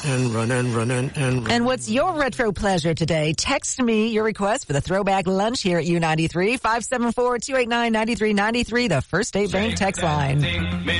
and run and run and run. And what's your retro pleasure today? Text me your request for the throwback lunch here at U93, 574-289-9393, the First State Bank text line.